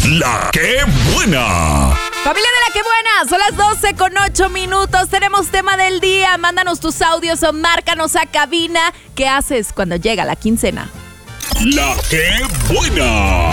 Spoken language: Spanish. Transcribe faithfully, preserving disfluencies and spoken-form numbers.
La que buena. Familia de La que buena, son las doce con ocho minutos. Tenemos tema del día. Mándanos tus audios o márcanos a cabina. ¿Qué haces cuando llega la quincena? La que buena.